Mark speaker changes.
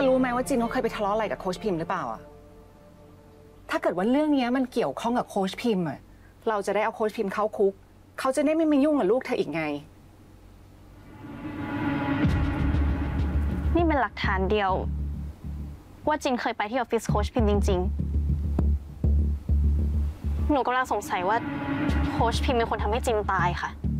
Speaker 1: อรู้ไหมว่าจินเขาเคยไปทะเลาะอะไรกับโค้ชพิมพ์หรือเปล่าอะถ้าเกิดว่าเรื่องนี้มันเกี่ยวข้องกับโค้ชพิมพ์อะเราจะได้เอาโค้ชพิมพ์เข้าคุกเขาจะได้ไม่มายุ่งกับลูกเธออีกไง
Speaker 2: นี่เป็นหลักฐานเดียวว่าจินเคยไปที่ออฟฟิศโค้ชพิมพ์จริงๆหนูกำลังสงสัยว่าโค้ชพิมพ์เป็นคนทำให้จินตายค่ะ